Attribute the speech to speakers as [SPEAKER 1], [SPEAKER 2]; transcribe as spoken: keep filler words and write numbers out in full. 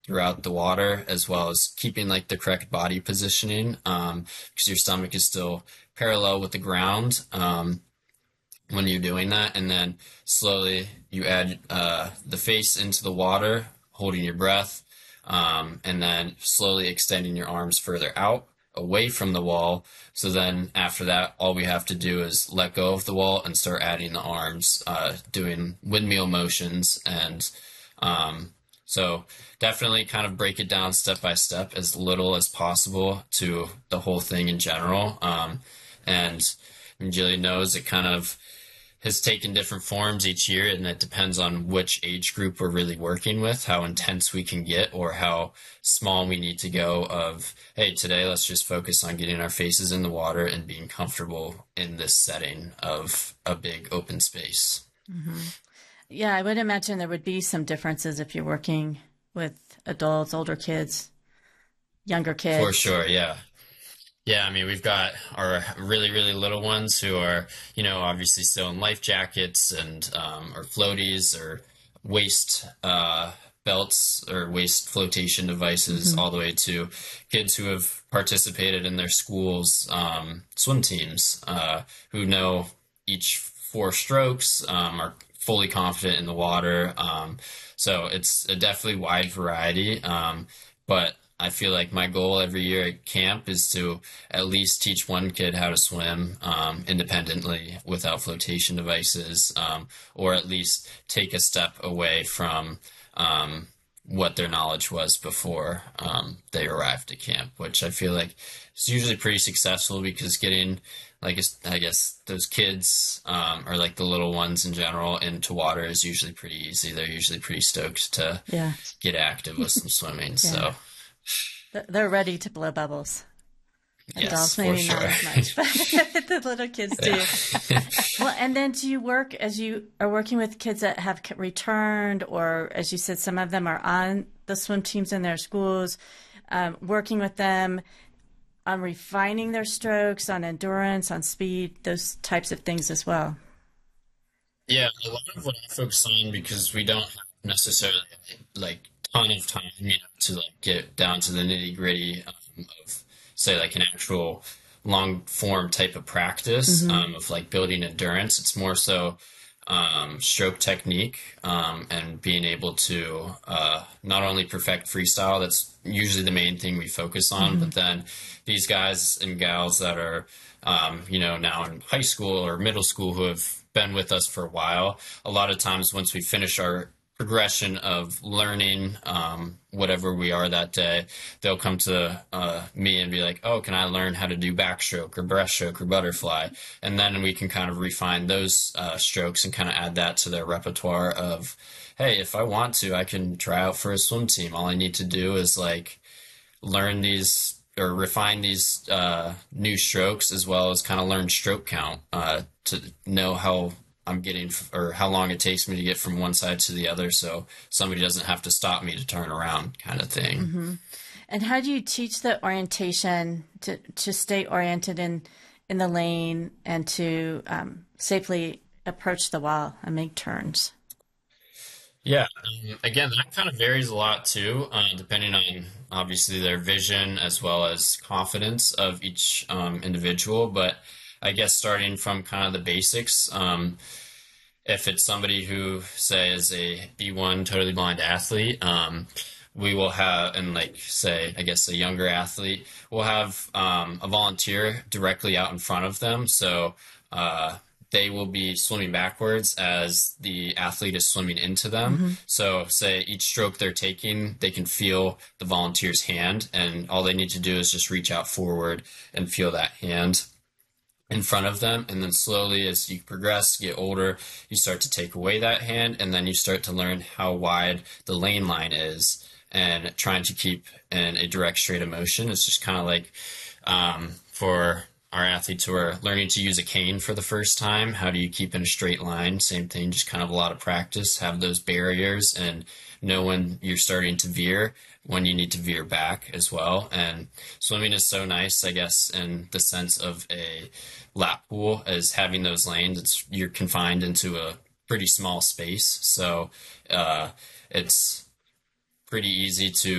[SPEAKER 1] throughout the water, as well as keeping like the correct body positioning, um, because your stomach is still parallel with the ground. Um, when you're doing that, and then slowly you add uh, the face into the water, holding your breath, um, and then slowly extending your arms further out away from the wall. So then after that, all we have to do is let go of the wall and start adding the arms, uh, doing windmill motions. And um, so definitely kind of break it down step by step as little as possible to the whole thing in general. Um, and I mean, Jillian knows it kind of has taken different forms each year, and it depends on which age group we're really working with, how intense we can get, or how small we need to go of, hey, today let's just focus on getting our faces in the water and being comfortable in this setting of a big open space.
[SPEAKER 2] Mm-hmm. Yeah, I would imagine there would be some differences if you're working with adults, older kids, younger kids.
[SPEAKER 1] For sure, yeah. Yeah, I mean, we've got our really, really little ones who are, you know, obviously still in life jackets and um, or floaties or waist uh, belts or waist flotation devices,
[SPEAKER 2] Mm-hmm.
[SPEAKER 1] all the way to kids who have participated in their schools' um, swim teams, uh, who know each four strokes, um, are fully confident in the water. Um, so it's a definitely wide variety. Um, but I feel like my goal every year at camp is to at least teach one kid how to swim um, independently without flotation devices, um, or at least take a step away from um, what their knowledge was before um, they arrived at camp, which I feel like is usually pretty successful because getting, like, I guess those kids um, or like the little ones in general into water is usually pretty easy. They're usually pretty stoked to
[SPEAKER 2] Yeah.
[SPEAKER 1] get active with some swimming.
[SPEAKER 2] Yeah.
[SPEAKER 1] So.
[SPEAKER 2] Th- They're ready to blow bubbles.
[SPEAKER 1] Yes,
[SPEAKER 2] Adults
[SPEAKER 1] for
[SPEAKER 2] maybe
[SPEAKER 1] sure.
[SPEAKER 2] not as much, but the little kids do.
[SPEAKER 1] Yeah.
[SPEAKER 2] Well, and then do you work as you are working with kids that have c- returned, or as you said, some of them are on the swim teams in their schools, um, working with them on refining their strokes, on endurance, on speed, those types of things as well.
[SPEAKER 1] Yeah, a lot of what I focus on, because we don't have necessarily like ton of time, you know, to like get down to the nitty gritty um, of say like an actual long form type of practice
[SPEAKER 2] Mm-hmm.
[SPEAKER 1] um, of like building endurance. It's more so um, stroke technique um, and being able to uh, not only perfect freestyle. That's usually the main thing we focus on,
[SPEAKER 2] Mm-hmm.
[SPEAKER 1] but then these guys and gals that are um, you know, now in high school or middle school who have been with us for a while, a lot of times once we finish our progression of learning um, whatever we are that day, they'll come to uh, me and be like, oh, can I learn how to do backstroke or breaststroke or butterfly? And then we can kind of refine those uh, strokes and kind of add that to their repertoire of, hey, if I want to, I can try out for a swim team. All I need to do is like learn these or refine these uh, new strokes, as well as kind of learn stroke count uh, to know how I'm getting f- or how long it takes me to get from one side to the other, so somebody doesn't have to stop me to turn around, kind of thing.
[SPEAKER 2] Mm-hmm. And how do you teach the orientation to, to stay oriented in, in the lane and to um, safely approach the wall and make turns?
[SPEAKER 1] Yeah, um, again, that kind of varies a lot too, uh, depending on obviously their vision as well as confidence of each um, individual. But I guess starting from kind of the basics, um, if it's somebody who, say, is a B one totally blind athlete, um, we will have, and like, say, I guess a younger athlete, we'll have um, a volunteer directly out in front of them. So uh, they will be swimming backwards as the athlete is swimming into them.
[SPEAKER 2] Mm-hmm.
[SPEAKER 1] So, say each stroke they're taking, they can feel the volunteer's hand, and all they need to do is just reach out forward and feel that hand in front of them. And then slowly, as you progress, get older, you start to take away that hand, and then you start to learn how wide the lane line is, and trying to keep in a direct straight of motion. It's just kind of like um, for our athletes who are learning to use a cane for the first time, how do you keep in a straight line? Same thing, just kind of a lot of practice, have those barriers, and know when you're starting to veer, when you need to veer back as well. And swimming is so nice, I guess, in the sense of a lap pool, as having those lanes. It's, you're confined into a pretty small space, so uh, it's pretty easy to